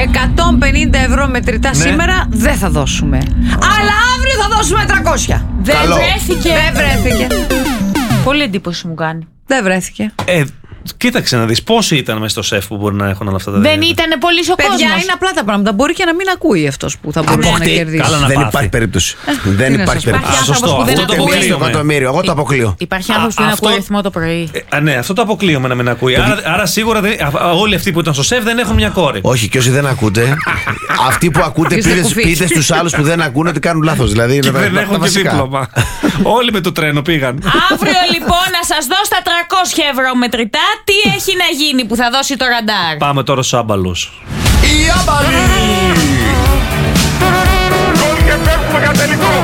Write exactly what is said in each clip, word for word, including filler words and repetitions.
εκατόν πενήντα ευρώ μετρητά ναι. σήμερα δεν θα δώσουμε. Αλλά αύριο θα δώσουμε τριακόσια. Δεν βρέθηκε. Δεν βρέθηκε. Πολύ εντύπωση μου κάνει. Δεν βρέθηκε. Ε, κοίταξε να δεις πόσοι ήταν μέσα στο σεφ που μπορεί να έχουν όλα αυτά τα Δεν ήταν πολύ ο κόσμος. Παιδιά, είναι απλά τα πράγματα. Μπορεί και να μην ακούει αυτός που θα μπορούσε να κερδίσει. Καλά να δεν πάθει. υπάρχει περίπτωση. Δεν υπάρχει περίπτωση. Υπάρχει άνθρωπος που δεν ακούει. Εγώ το αποκλείω. Υπάρχει άνθρωπος που δεν ακούει ρυθμό το πρωί. Α, ναι, αυτό το αποκλείω να μην ακούει. Άρα, άρα σίγουρα δεν, όλοι αυτοί που ήταν στο σεφ δεν έχουν μια κόρη. Όχι, και όσοι δεν ακούτε, αυτοί που ακούτε πείτε στους άλλους που δεν ακούνε ότι κάνουν λάθος. Δηλαδή δεν έχουν και δίπλωμα. Όλοι με το τρένο πήγαν. Αύριο λοιπόν να σας δώσω τα τριακόσια ευρώ μετρητά. Τι έχει να γίνει που θα δώσει το ραντάρ. Πάμε τώρα στους άμπαλους. Οι άμπαλοι! Γκολ και πέφτουμε για τελικό.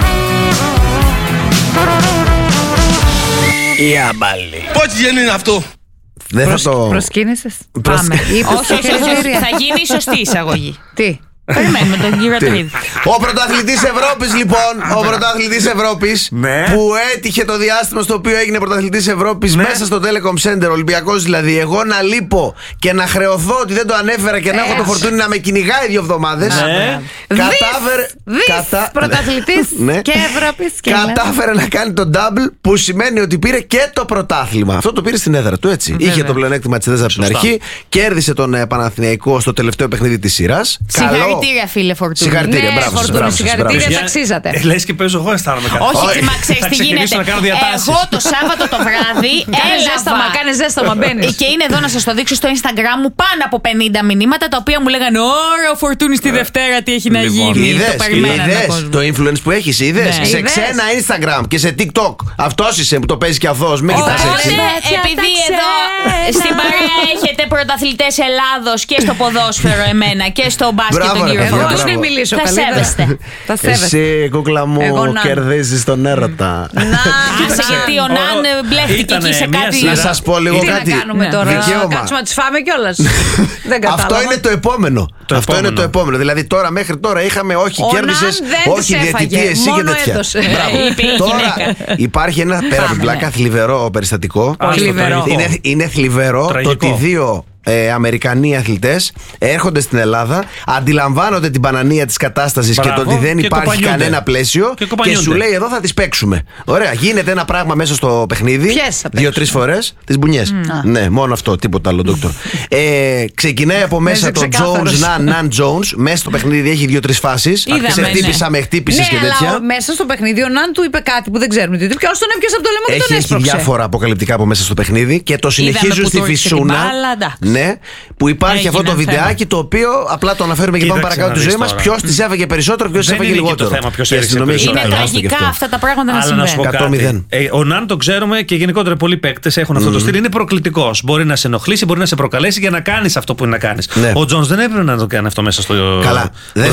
Οι άμπαλοι. Πόση γέννη είναι αυτό? Δεν Προσ... θα το... Προσκύνησες. Προσ... Πάμε. Όχι, όχι, όχι. Θα γίνει η σωστή εισαγωγή. Τι? Περιμένουμε τον κύριο Τρίδη. Ο πρωταθλητής Ευρώπης λοιπόν, ο πρωταθλητής Ευρώπης ναι. που έτυχε το διάστημα στο οποίο έγινε πρωταθλητής Ευρώπης ναι. μέσα στο Telecom Center, Ολυμπιακός δηλαδή, εγώ να λείπω και να χρεωθώ ότι δεν το ανέφερα και να έχω το φορτούνι να με κυνηγάει δύο εβδομάδες. Ναι. Κατάφερε. Δις κατα... πρωταθλητής ναι. και Ευρώπης και κατάφερε να κάνει το double που σημαίνει ότι πήρε και το πρωτάθλημα. Αυτό το πήρε στην έδρα του έτσι. Βέβαια. Είχε το πλεονέκτημα της έδρας από την αρχή, κέρδισε τον Παναθηναϊκό στο τελευταίο παιχνίδι της σειράς. Συγχαρητήρια, φίλε Φορτούνη. Συγχαρητήρια, ναι, μπράβο, Φορτούνη, μπράβο, συγχαρητήρια, μπράβο. τα αξίζατε. Ε, λες και παίζω εγώ αισθάνομαι κάτι. Όχι, μα ξέρεις τι γίνεται. Εγώ το Σάββατο το βράδυ έλαβα. Κάνε ζέσταμα, μπαίνεις. Και είναι εδώ να σας το δείξω στο Instagram μου πάνω από πενήντα μηνύματα τα οποία μου λέγανε ωραία, ο Φορτούνης τη Δευτέρα τι έχει να γίνει. Είδες, είδες το influence που έχεις, είδες. Σε ξένα Instagram και σε TikTok. Αυτός είσαι που το παίζεις και αυτός. Μην κοιτάς έτσι. Επειδή εδώ στην παρέα έχετε πρωταθλητές Ελλάδος και στο ποδόσφαιρο εμένα και στο μπάσκετ τον κύριο Φορτούνη. Μιλήσω, θα σέβεστε. Εσύ, κούκλα μου, κερδίζεις τον έρωτα. Να, γιατί ο Ναν μπλέχτηκε εκεί σε κάτι. Να σας πω λίγο κάτι. Τι να κάνουμε τώρα, κάτσουμε να τις φάμε κιόλας. Δεν κατάλαβα. Αυτό είναι το επόμενο. Αυτό είναι το επόμενο. Δηλαδή τώρα μέχρι τώρα είχαμε όχι κέρδισες, όχι διαιτητή, εσύ και τέτοια. Τώρα υπάρχει ένα πέρα από την πλάκα θλιβερό περιστατικό. Είναι θλιβερό το ότι δύο Ε, Αμερικανοί αθλητές έρχονται στην Ελλάδα, αντιλαμβάνονται την πανανία της κατάστασης και το ότι δεν και υπάρχει κανένα πλαίσιο και, και σου λέει εδώ θα τις παίξουμε. Ωραία, γίνεται ένα πράγμα μέσα στο παιχνίδι. Δύο-τρεις φορές τις μπουνιές. Mm. Ναι, μόνο αυτό, τίποτα άλλο, ντόκτορ. ε, ξεκινάει από μέσα το Jones, Nan, Nan Jones. Μέσα στο παιχνίδι έχει δύο-τρεις φάσεις. Σε χτύπησα, με χτύπησες και τέτοια. Αλλά μέσα στο παιχνίδι ο Nan του είπε κάτι που δεν ξέρουμε τι. Ποιος τον έπιασε από το λαιμό και τον έσπρωξε. Έχει διάφορα αποκαλυπτικά από μέσα στο παιχνίδι και το συνεχίζουν στη φυσούνα. Ναι, που υπάρχει έγινε αυτό το βιντεάκι το οποίο απλά το αναφέρουμε και πάμε παρακάτω τη ζωή μας. Ποιος τις έφαγε περισσότερο, ποιος τις έφαγε λιγότερο. Είναι τραγικά αυτά τα πράγματα να συμβαίνουν. Ο Ναν το ξέρουμε και γενικότερα πολλοί παίκτες έχουν αυτό το στυλ. Είναι προκλητικός. Μπορεί να σε ενοχλήσει, μπορεί να σε προκαλέσει για να κάνεις αυτό που είναι να κάνεις. Ο Τζόνς δεν έπρεπε να το κάνει αυτό μέσα στο. Καλά,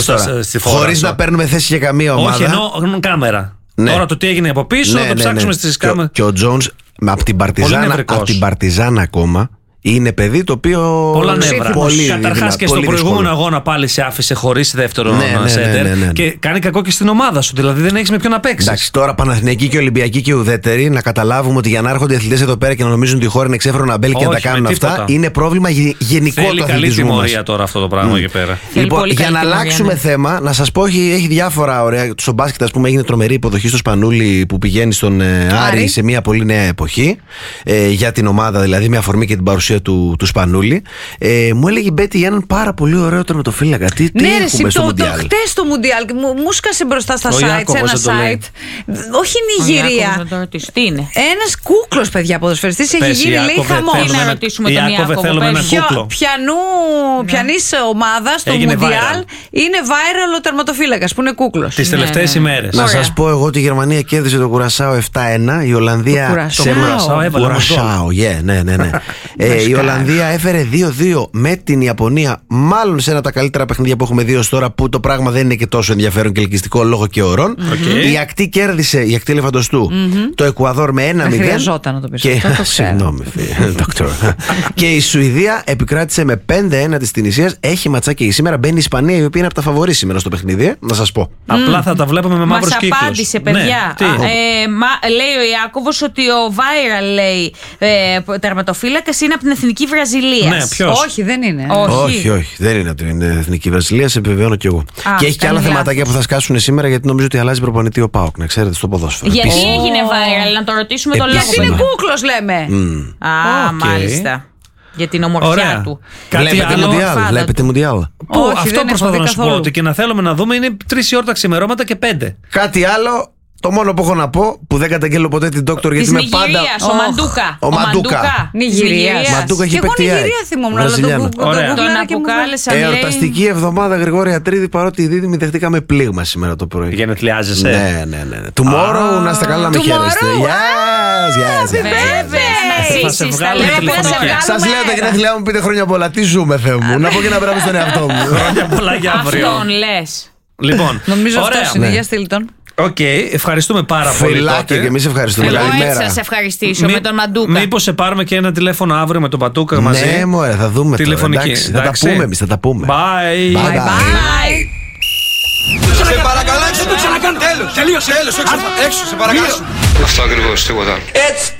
χωρίς να παίρνουμε θέση για καμία ομάδα. Όχι, ενώ κάμερα. Τώρα το τι έγινε από πίσω, το ψάξουμε στις κάμερες. Και ο Τζόνς από την Παρτιζάν ακόμα. Είναι παιδί το οποίο. Πολλά νεύρα. Καταρχάς και στο προηγούμενο αγώνα πάλι σε άφησε χωρίς δεύτερο ναι, σέντερ. Ναι, ναι, ναι, ναι. Και κάνει κακό και στην ομάδα σου. Δηλαδή δεν έχεις με ποιον να παίξεις. Εντάξει, τώρα Παναθηναϊκοί και Ολυμπιακοί και ουδέτεροι να καταλάβουμε ότι για να έρχονται οι αθλητές εδώ πέρα και να νομίζουν ότι η χώρα είναι εξέφρονο αμπέλ και να τα κάνουν αυτά είναι πρόβλημα γενικό του αθλητισμού. Θέλει καλή τιμωρία τώρα αυτό το πράγμα εκεί πέρα. Λοιπόν, για να αλλάξουμε θέμα, να σας πω έχει διάφορα ωραία. Στο μπάσκετ, ας πούμε, έγινε τρομερή υποδοχή στο Σπανούλη που πηγαίνει στον Άρη σε μια πολύ νέα εποχή για την ομάδα, δηλαδή με αφορμή και την παρουσία του Σπανούλη. Ε, μου έλεγε η Μπέτη για έναν πάρα πολύ ωραίο τερματοφύλακα. Τι, τι ναι, έχουμε ρε, στο το, Μουντιάλ. Το, χτες στο Μουντιάλ μου, μου σκάσε μπροστά στα site, σε ένα site. Όχι Νιγηρία. Τι είναι? Ένας κούκλος, παιδιά, ποδοσφαιριστής. Έχει γίνει, λέει, χαμός. Να ρωτήσουμε τον Ιάκωβο. Πιανής ομάδα στο Μουντιάλ είναι viral ο τερματοφύλακας που είναι κούκλος. Τις τελευταίες ημέρες. Να σας πω εγώ ότι η Γερμανία κέρδισε το Κουρασάο επτά ένα. Η Ολλανδία. Το Κουρασάο έβαλε. Κουρασάο, ναι, ναι, ναι. Η Ολλανδία έφερε δύο δύο με την Ιαπωνία, μάλλον σε ένα από τα καλύτερα παιχνίδια που έχουμε δει ως τώρα, που το πράγμα δεν είναι και τόσο ενδιαφέρον και ελκυστικό λόγω και ωρών. Okay. Η ακτή κέρδισε, η ακτή ελεφαντοστού, mm-hmm. το Εκουαδόρ με ένα μηδέν. Χρειαζόταν να το πεις. Και... Συγγνώμη, δόκτωρ. Και η Σουηδία επικράτησε με πέντε ένα της Τινησίας. Έχει ματσάκι σήμερα. Μπαίνει η Ισπανία, η οποία είναι από τα φαβορί σήμερα στο παιχνίδι, να σας πω. Mm. Απλά θα τα βλέπουμε με μαύρους κύκλους. Μας απάντησε, παιδιά. Ναι, ε, μα, λέει ο Ιάκωβος ότι ο Viral, λέει, ε, τερματοφύλακας είναι από την Εθνική Βραζιλίας. Ναι, ποιος? Όχι, δεν είναι. Όχι, όχι, όχι, δεν είναι από την Εθνική Βραζιλία, σε επιβεβαιώνω κι εγώ. Α, και έχει και άλλα θεματάκια που θα σκάσουν σήμερα, γιατί νομίζω ότι αλλάζει προπονητή ο ΠΑΟΚ, να ξέρετε, στο ποδόσφαιρο. Γιατί Επίσης. έγινε viral, να το ρωτήσουμε τον λόγο. Γιατί είναι κούκλος, λέμε. Mm. Α, okay. Μάλιστα. Για την ομορφιά Ωραία. του. Βλέπετε Μουντιάλ. Βλέπετε Μουντιάλ. Αυτό προσπαθώ να σου πω. Ότι και να θέλουμε να δούμε είναι τρεις η ώρα τα ξημερώματα και πέντε. Κάτι άλλο. Το μόνο που έχω να πω, που δεν καταγγέλω ποτέ την Δόκτωρ, γιατί είμαι πάντα. Ο Μαντούκα. Ο Μαντούκα. Νιγηρία. Μαντούκα έχει παίξει. Και εγώ Νιγηρία θυμόμουν, αλλά τον αποκάλεσα. Εορταστική εβδομάδα Γρηγόρη Τρίδη, παρότι οι δίδυμοι δεχτήκαμε πλήγμα σήμερα το πρωί. Γενεθλιάζεσαι. Ναι, ναι, ναι. Tomorrow να είστε καλά, να με χαίρεστε. Yes, yes, yes. Σας λέω τα γενέθλιά μου, πείτε χρόνια πολλά. Τι ζούμε, Θεέ μου. Να πω και να μπράβο στον εαυτό μου. Χρόνια πολλά για αύριο. Αυτόν λες. Λοιπόν, νομίζω αυτό είναι. Για στείλ τον. Οκ, okay, ευχαριστούμε πάρα πολύ. Φιλάκια και εμείς ευχαριστούμε. Εγώ έτσι σας ευχαριστήσω. Μη, με τον Μαντούκα. Μήπως σε πάρουμε και ένα τηλέφωνο αύριο με τον Πατούκα μαζί. Ναι, μωρέ, θα δούμε. Τηλεφωνική. Τώρα, εντάξει, θα τα πούμε εμείς, θα τα πούμε. Bye. Bye, bye. Bye. Σε παρακαλώ, δεν το ξανακάνω. Τέλος, τελείωσε, τέλος, έξω, έξω, σε παρακαλώ. Αυτό ακριβώς, τίποτα. Έτσι.